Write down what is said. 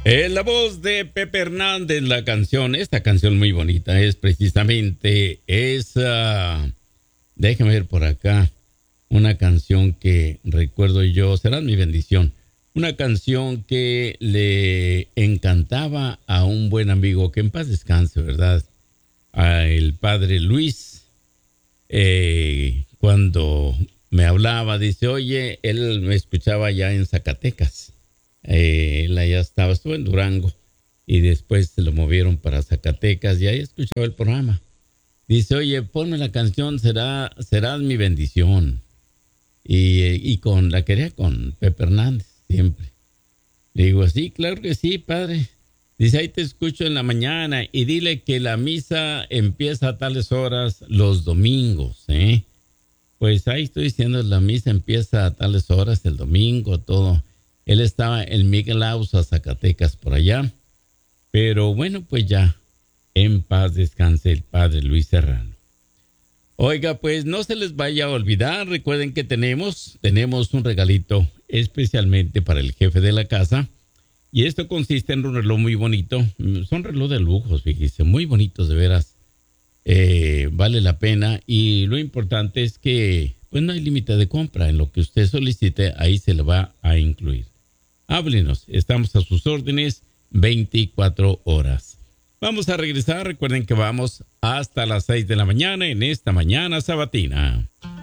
La voz de Pepe Hernández, la canción, esta canción muy bonita, es precisamente esa. Déjame ver por acá. Una canción que recuerdo yo, será mi bendición. Una canción que le encantaba a un buen amigo, que en paz descanse, ¿verdad? A el padre Luis. Cuando me hablaba, dice, oye, él me escuchaba ya en Zacatecas. Él allá estaba, estuvo en Durango y después se lo movieron para Zacatecas y ahí escuchaba el programa. Dice, oye, ponme la canción, serás mi bendición. Y la quería con Pepe Hernández, siempre. Le digo, sí, claro que sí, padre. Dice, ahí te escucho en la mañana y dile que la misa empieza a tales horas los domingos, ¿eh? Pues ahí estoy diciendo, la misa empieza a tales horas el domingo, todo. Él estaba en Miguel Ausa, Zacatecas, por allá. Pero bueno, pues ya, en paz descanse el padre Luis Serrano. Oiga, pues no se les vaya a olvidar, recuerden que tenemos un regalito especialmente para el jefe de la casa. Y esto consiste en un reloj muy bonito. Son reloj de lujos, fíjese, muy bonitos de veras. Vale la pena. Y lo importante es que pues no hay límite de compra. En lo que usted solicite, ahí se le va a incluir. Háblenos, estamos a sus órdenes 24 horas. Vamos a regresar, recuerden que vamos hasta las 6 de la mañana en esta mañana sabatina.